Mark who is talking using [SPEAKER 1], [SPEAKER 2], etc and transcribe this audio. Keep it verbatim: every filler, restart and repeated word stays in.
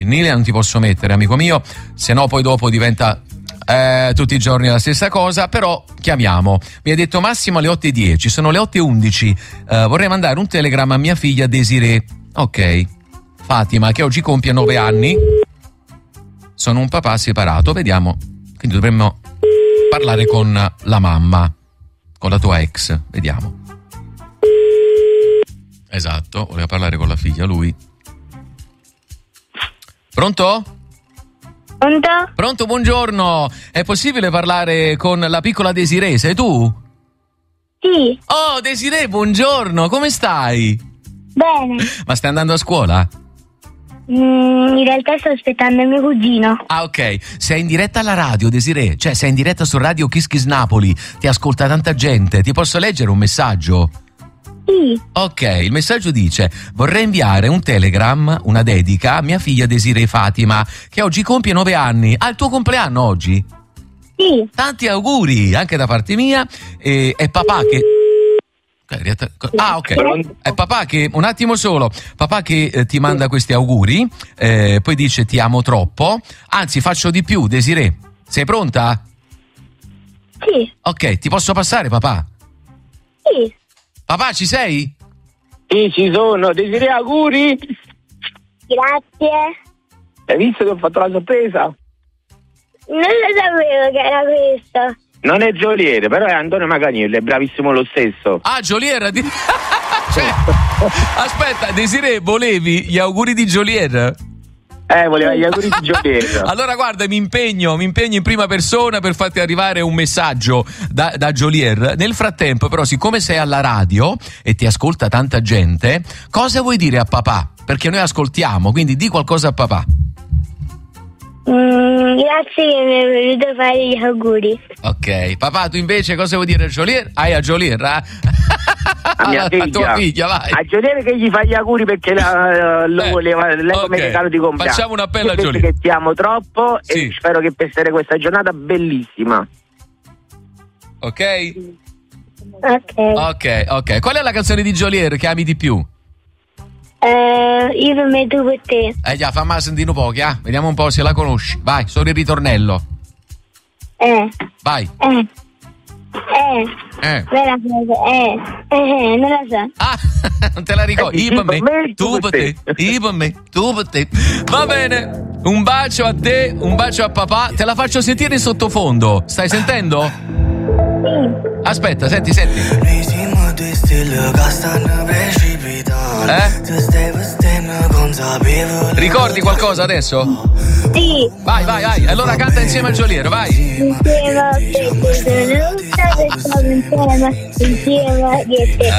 [SPEAKER 1] femminile non ti posso mettere, amico mio, se no poi dopo diventa eh, tutti i giorni la stessa cosa, però chiamiamo. Mi ha detto Massimo alle otto e dieci, sono le otto e undici, eh, vorrei mandare un telegramma a mia figlia Desiree. Ok, Fatima, che oggi compie nove anni. Sono un papà separato, vediamo, quindi dovremmo parlare con la mamma, con la tua ex, vediamo. Esatto, voleva parlare con la figlia, lui. Pronto?
[SPEAKER 2] Pronto?
[SPEAKER 1] Pronto, buongiorno. È possibile parlare con la piccola Desiree? Sei tu?
[SPEAKER 2] Sì.
[SPEAKER 1] Oh, Desiree, buongiorno, come stai?
[SPEAKER 2] Bene.
[SPEAKER 1] Ma stai andando a scuola?
[SPEAKER 2] Mm, in realtà sto aspettando il mio cugino.
[SPEAKER 1] Ah, ok. Sei in diretta alla radio, Desiree? Cioè, sei in diretta su Radio Kiss Kiss Napoli. Ti ascolta tanta gente. Ti posso leggere un messaggio?
[SPEAKER 2] Sì.
[SPEAKER 1] Ok, il messaggio dice: vorrei inviare un telegram, una dedica a mia figlia Desiree Fatima, che oggi compie nove anni. Ah, il tuo compleanno oggi?
[SPEAKER 2] Sì.
[SPEAKER 1] Tanti auguri anche da parte mia. E è papà che... Ah, ok. È papà che, un attimo solo, papà che eh, ti manda questi auguri, eh, poi dice ti amo troppo, anzi faccio di più, Desiree. Sei pronta?
[SPEAKER 2] Sì.
[SPEAKER 1] Ok, ti posso passare, papà?
[SPEAKER 2] Sì.
[SPEAKER 1] Papà, ci sei?
[SPEAKER 3] Sì, ci sono. Desiree, auguri.
[SPEAKER 2] Grazie.
[SPEAKER 3] Hai visto che ho fatto la sorpresa?
[SPEAKER 2] Non lo sapevo che era questo.
[SPEAKER 3] Non è Jolier, però è Antonio Maganiello, è bravissimo lo stesso.
[SPEAKER 1] Ah, Jolier, di... cioè, aspetta, Desiree, volevi gli auguri di Jolier?
[SPEAKER 3] Eh, voleva gli auguri di Jolier.
[SPEAKER 1] Allora guarda, mi impegno, mi impegno in prima persona per farti arrivare un messaggio da, da Jolier. Nel frattempo, però, siccome sei alla radio e ti ascolta tanta gente, cosa vuoi dire a papà? Perché noi ascoltiamo, quindi di qualcosa a papà.
[SPEAKER 2] Mm, grazie che mi è venuto a fare gli auguri.
[SPEAKER 1] Ok, papà, tu invece cosa vuoi dire a Jolier? Hai a Jolier, eh?
[SPEAKER 3] A mia
[SPEAKER 1] a
[SPEAKER 3] figlia.
[SPEAKER 1] tua figlia, vai.
[SPEAKER 3] A Jolier che gli fa gli auguri perché la, lo
[SPEAKER 1] Eh,
[SPEAKER 3] voleva lei come
[SPEAKER 1] ok.
[SPEAKER 3] regalo di compleanno.
[SPEAKER 1] Facciamo un appello a
[SPEAKER 3] Io penso
[SPEAKER 1] Jolier.
[SPEAKER 3] che ti amo troppo
[SPEAKER 1] Sì.
[SPEAKER 3] e spero che passerete questa giornata bellissima.
[SPEAKER 1] Ok?
[SPEAKER 2] Ok.
[SPEAKER 1] Ok, ok. Qual è la canzone di Jolier che ami di più?
[SPEAKER 2] Eh, io per me, tu per te.
[SPEAKER 1] Eh già, fammi sentire un po', eh? Vediamo un po' se la conosci. Vai, solo il ritornello.
[SPEAKER 2] Eh.
[SPEAKER 1] Vai.
[SPEAKER 2] Eh. Eh.
[SPEAKER 1] Eh.
[SPEAKER 2] Bella cosa. Eh. Eh, non la so.
[SPEAKER 1] Ah, non te la ricordi? Io per me, tu per te. Io per me, tu per te. Va bene. Un bacio a te, un bacio a papà. Te la faccio sentire in sottofondo. Stai sentendo?
[SPEAKER 2] Sì.
[SPEAKER 1] Aspetta, senti, senti. Eh? Ricordi qualcosa adesso?
[SPEAKER 2] Sì.
[SPEAKER 1] Vai, vai, vai. Allora canta insieme a Jolier, vai.
[SPEAKER 2] Insieme a te, insieme a te, insieme a te.